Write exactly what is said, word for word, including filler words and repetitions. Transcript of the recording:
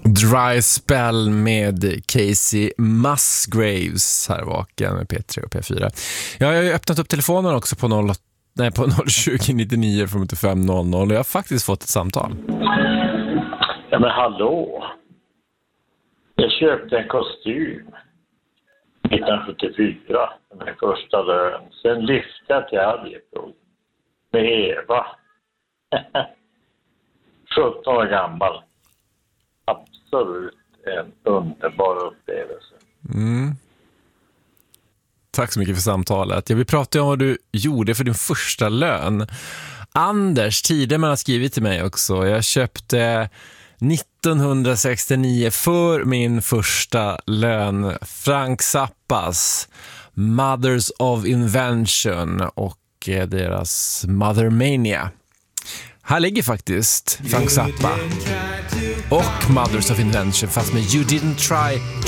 Dry Spell med Casey Musgraves här vaken med P tre och P fyra. Jag har ju öppnat upp telefonen också på noll åtta, nej, på noll tjugo nittionio femtiofem noll noll och jag har faktiskt fått ett samtal. Ja men hallå. Jag köpte en kostym nittonhundrasjuttiofyra, den första lön. Sen lyfte jag till Arjeplog med Eva. sjutton år gammal. Absolut en underbar upplevelse. Mm. Tack så mycket för samtalet. Jag vill prata om vad du gjorde för din första lön. Anders Tideman har skrivit till mig också. Jag köpte nittonhundrasextionio för min första lön Frank Zappas Mothers of Invention och deras Mother Mania. Här ligger faktiskt Frank Zappa och Mothers of Invention fast med You Didn't Try